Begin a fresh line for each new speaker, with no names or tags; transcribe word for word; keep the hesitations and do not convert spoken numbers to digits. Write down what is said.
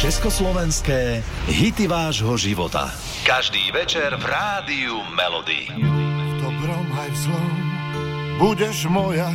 Československé hity vášho života. Každý večer v rádiu Melody.
V dobrom aj v zlom budeš moja.